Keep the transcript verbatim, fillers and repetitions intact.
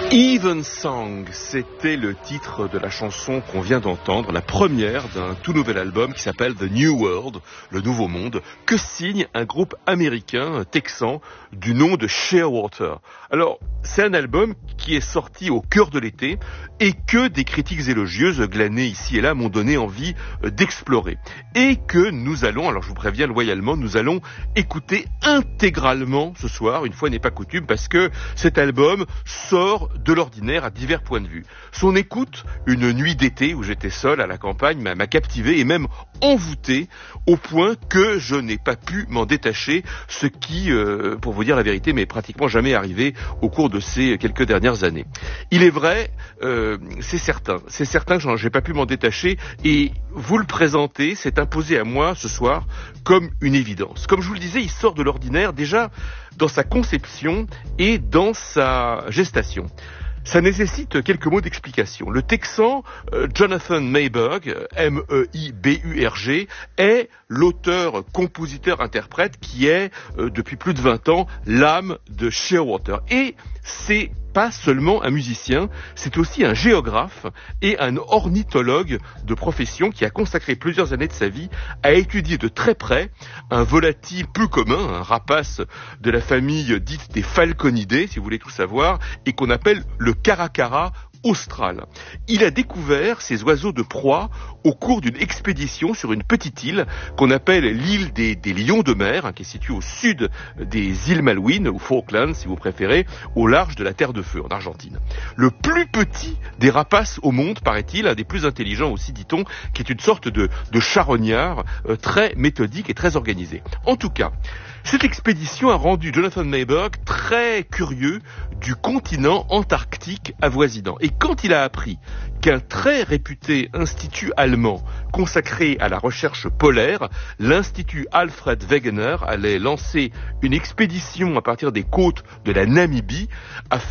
Even Song, c'était le titre de la chanson qu'on vient d'entendre, la première d'un tout nouvel album qui s'appelle The New World, le Nouveau Monde, que signe un groupe américain, texan, du nom de Shearwater. Alors, c'est un album qui est sorti au cœur de l'été et que des critiques élogieuses glanées ici et là m'ont donné envie d'explorer. Et que nous allons, alors je vous préviens loyalement, nous allons écouter intégralement ce soir, une fois n'est pas coutume, parce que cet album sort de l'ordinaire à divers points de vue. Son écoute, une nuit d'été où j'étais seul à la campagne, m'a, m'a captivé et même envoûté au point que je n'ai pas pu m'en détacher, ce qui, euh, pour vous dire la vérité, m'est pratiquement jamais arrivé au cours de ces quelques dernières années. Il est vrai, euh, c'est certain, c'est certain que je n'ai pas pu m'en détacher et vous le présenter, c'est imposé à moi ce soir comme une évidence. Comme je vous le disais, il sort de l'ordinaire déjà dans sa conception et dans sa gestation. Ça nécessite quelques mots d'explication. Le Texan euh, Jonathan Meiburg, M E I B U R G, est l'auteur, compositeur, interprète qui est, euh, depuis plus de vingt ans, l'âme de Shearwater. Et c'est pas seulement un musicien, c'est aussi un géographe et un ornithologue de profession qui a consacré plusieurs années de sa vie à étudier de très près un volatile peu commun, un rapace de la famille dite des falconidés, si vous voulez tout savoir, et qu'on appelle le caracara austral. Il a découvert ces oiseaux de proie au cours d'une expédition sur une petite île qu'on appelle l'île des, des lions de mer, hein, qui est située au sud des îles Malouines, ou Falklands si vous préférez, au large de la Terre de Feu, en Argentine. Le plus petit des rapaces au monde, paraît-il, un des plus intelligents aussi, dit-on, qui est une sorte de, de charognard euh, très méthodique et très organisé. En tout cas, cette expédition a rendu Jonathan Meiburg très curieux du continent antarctique avoisinant. Et quand il a appris qu'un très réputé institut allemand consacré à la recherche polaire, l'Institut Alfred Wegener, allait lancer une expédition à partir des côtes de la Namibie afin